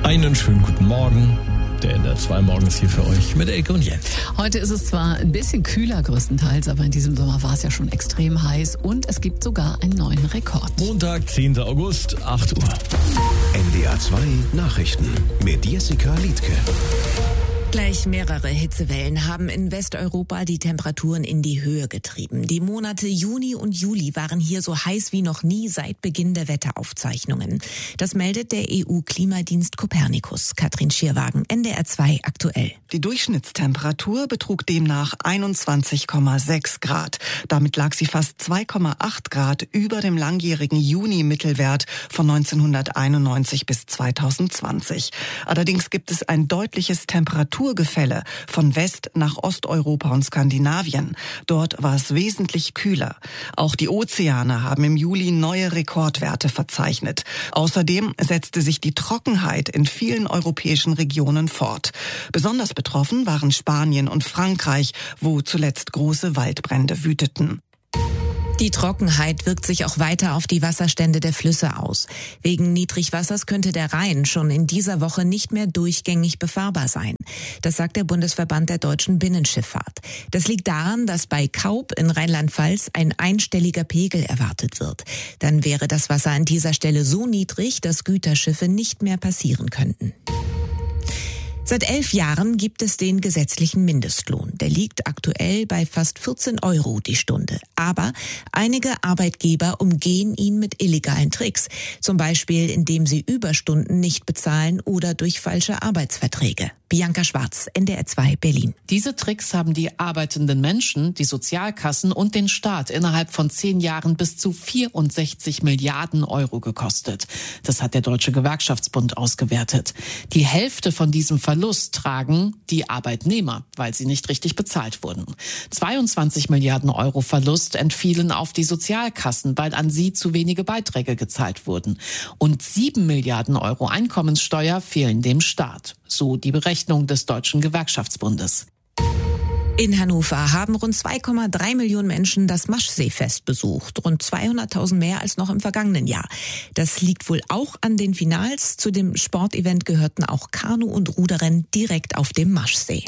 Einen schönen guten Morgen. Der NDR 2 Morgen ist hier für euch mit Elke und Jens. Heute ist es zwar ein bisschen kühler größtenteils, aber in diesem Sommer war es ja schon extrem heiß und es gibt sogar einen neuen Rekord. Montag, 10. August, 8 Uhr. NDR 2 Nachrichten mit Jessica Liedtke. Gleich mehrere Hitzewellen haben in Westeuropa die Temperaturen in die Höhe getrieben. Die Monate Juni und Juli waren hier so heiß wie noch nie seit Beginn der Wetteraufzeichnungen. Das meldet der EU-Klimadienst Copernicus. Katrin Schierwagen, NDR 2 aktuell. Die Durchschnittstemperatur betrug demnach 21,6 Grad. Damit lag sie fast 2,8 Grad über dem langjährigen Juni-Mittelwert von 1991 bis 2020. Allerdings gibt es ein deutliches Temperaturgefälle von West- nach Osteuropa und Skandinavien. Dort war es wesentlich kühler. Auch die Ozeane haben im Juli neue Rekordwerte verzeichnet. Außerdem setzte sich die Trockenheit in vielen europäischen Regionen fort. Besonders betroffen waren Spanien und Frankreich, wo zuletzt große Waldbrände wüteten. Die Trockenheit wirkt sich auch weiter auf die Wasserstände der Flüsse aus. Wegen Niedrigwassers könnte der Rhein schon in dieser Woche nicht mehr durchgängig befahrbar sein. Das sagt der Bundesverband der deutschen Binnenschifffahrt. Das liegt daran, dass bei Kaub in Rheinland-Pfalz ein einstelliger Pegel erwartet wird. Dann wäre das Wasser an dieser Stelle so niedrig, dass Güterschiffe nicht mehr passieren könnten. Seit 11 Jahren gibt es den gesetzlichen Mindestlohn. Der liegt aktuell bei fast 14 € die Stunde. Aber einige Arbeitgeber umgehen ihn mit illegalen Tricks. Zum Beispiel, indem sie Überstunden nicht bezahlen oder durch falsche Arbeitsverträge. Bianca Schwarz, NDR 2 Berlin. Diese Tricks haben die arbeitenden Menschen, die Sozialkassen und den Staat innerhalb von 10 Jahren bis zu 64 Milliarden € gekostet. Das hat der Deutsche Gewerkschaftsbund ausgewertet. Die Hälfte von diesem Verlust tragen die Arbeitnehmer, weil sie nicht richtig bezahlt wurden. 22 Milliarden € Verlust entfielen auf die Sozialkassen, weil an sie zu wenige Beiträge gezahlt wurden. Und 7 Milliarden € Einkommenssteuer fehlen dem Staat. So die Berechnung des Deutschen Gewerkschaftsbundes. In Hannover haben rund 2,3 Millionen Menschen das Maschseefest besucht. Rund 200.000 mehr als noch im vergangenen Jahr. Das liegt wohl auch an den Finals. Zu dem Sportevent gehörten auch Kanu- und Ruderrennen direkt auf dem Maschsee.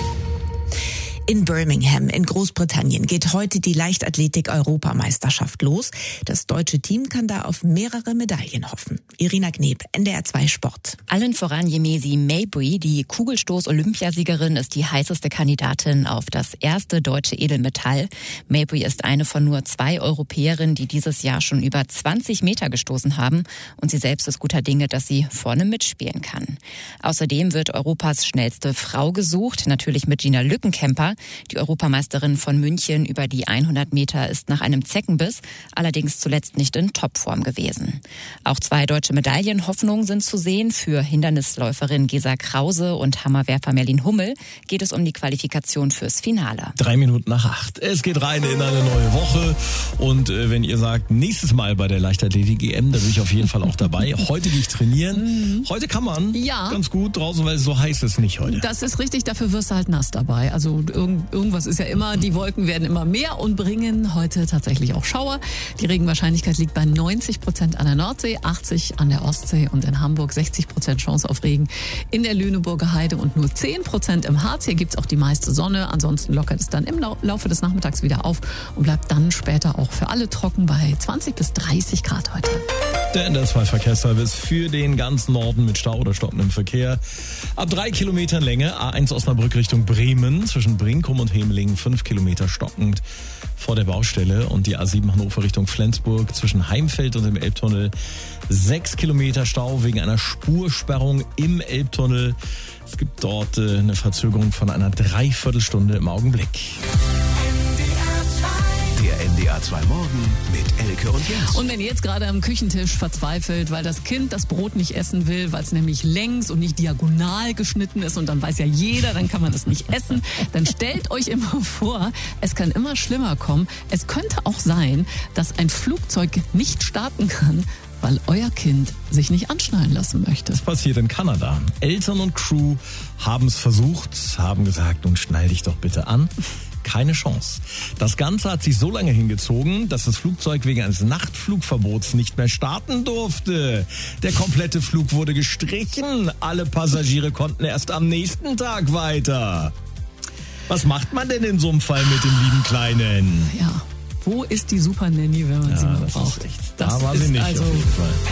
In Birmingham in Großbritannien geht heute die Leichtathletik-Europameisterschaft los. Das deutsche Team kann da auf mehrere Medaillen hoffen. Irina Kneb, NDR 2 Sport. Allen voran Yemesi Mabry, die Kugelstoß-Olympiasiegerin, ist die heißeste Kandidatin auf das erste deutsche Edelmetall. Mabry ist eine von nur 2 Europäerinnen, die dieses Jahr schon über 20 Meter gestoßen haben. Und sie selbst ist guter Dinge, dass sie vorne mitspielen kann. Außerdem wird Europas schnellste Frau gesucht, natürlich mit Gina Lückenkämper. Die Europameisterin von München über die 100 Meter ist nach einem Zeckenbiss allerdings zuletzt nicht in Topform gewesen. Auch 2 deutsche Medaillenhoffnungen sind zu sehen. Für Hindernisläuferin Gesa Krause und Hammerwerfer Merlin Hummel geht es um die Qualifikation fürs Finale. 3 Minuten nach 8. Es geht rein in eine neue Woche. Und wenn ihr sagt, nächstes Mal bei der Leichtathletik-EM, da bin ich auf jeden Fall auch dabei. Heute gehe ich trainieren. Heute kann man ganz gut draußen, weil es so heiß ist nicht heute. Das ist richtig, dafür wirst du halt nass dabei. Also irgendwas ist ja immer, die Wolken werden immer mehr und bringen heute tatsächlich auch Schauer. Die Regenwahrscheinlichkeit liegt bei 90% an der Nordsee, 80% an der Ostsee und in Hamburg 60% Chance auf Regen in der Lüneburger Heide und nur 10% im Harz. Hier gibt's auch die meiste Sonne. Ansonsten lockert es dann im Laufe des Nachmittags wieder auf und bleibt dann später auch für alle trocken bei 20 bis 30 Grad heute. Der NDR 2 Verkehrsservice für den ganzen Norden mit Stau oder stockendem Verkehr. Ab 3 Kilometern Länge, A1 Osnabrück Richtung Bremen, zwischen Brinkum und Hemelingen 5 Kilometer stockend vor der Baustelle. Und die A7 Hannover Richtung Flensburg zwischen Heimfeld und dem Elbtunnel 6 Kilometer Stau wegen einer Spursperrung im Elbtunnel. Es gibt dort eine Verzögerung von einer Dreiviertelstunde im Augenblick. Der NDR 2 Morgen mit Elke und Jens. Und wenn ihr jetzt gerade am Küchentisch verzweifelt, weil das Kind das Brot nicht essen will, weil es nämlich längs und nicht diagonal geschnitten ist und dann weiß ja jeder, dann kann man das nicht essen, dann stellt euch immer vor, es kann immer schlimmer kommen. Es könnte auch sein, dass ein Flugzeug nicht starten kann, weil euer Kind sich nicht anschnallen lassen möchte. Das passiert in Kanada. Eltern und Crew haben es versucht, haben gesagt, nun schnall dich doch bitte an. keine Chance. Das Ganze hat sich so lange hingezogen, dass das Flugzeug wegen eines Nachtflugverbots nicht mehr starten durfte. Der komplette Flug wurde gestrichen. Alle Passagiere konnten erst am nächsten Tag weiter. Was macht man denn in so einem Fall mit dem lieben Kleinen? Ja, wo ist die Super Nanny, wenn man sie mal braucht? Da war sie nicht auf jeden Fall.